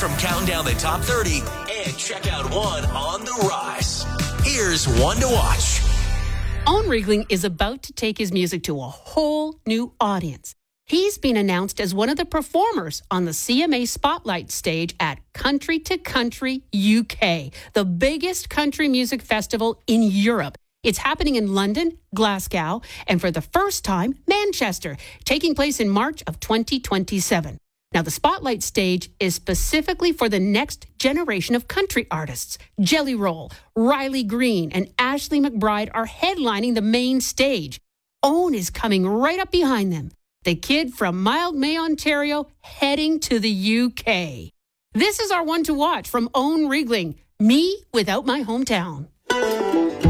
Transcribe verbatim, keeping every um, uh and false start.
from counting down the top thirty and check out one on the rise. Here's one to watch. Owen Riegling is about to take his music to a whole new audience. He's been announced as one of the performers on the C M A Spotlight stage at Country to Country U K, the biggest country music festival in Europe. It's happening in London, Glasgow, and for the first time, Manchester, taking place in March of twenty twenty-seven. Now, the Spotlight stage is specifically for the next generation of country artists. Jelly Roll, Riley Green, and Ashley McBryde are headlining the main stage. Owen is coming right up behind them. The kid from Mildmay, Ontario, heading to the U K. This is our one to watch from Owen Riegling, Me Without My Hometown.